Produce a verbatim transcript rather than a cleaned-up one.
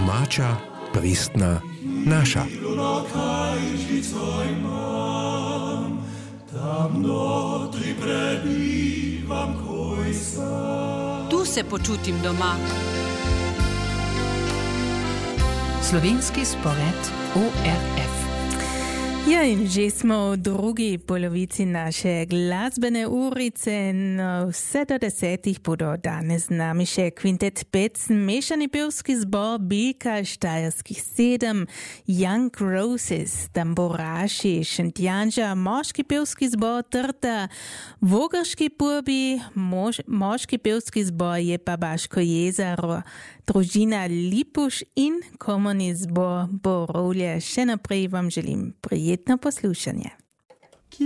Domača, pristna, naša. Tu se počutim doma. Slovenski spored O R F. Ja, in že smo v drugi polovici naše glasbene urice. No, vse do desetih bodo danes z nami še kvintet Pec, mešani pevski zbor Bilka Štajerskih sedem, Young Roses, tamboraši Šentjanža, moški pevski zbor Trta, Vogrški purbi, mož, moški pevski zbor Jepabaško jezero, družina Lipuš in komorni zbor Borovlje. Še naprej vam želim prijetno poslušanje.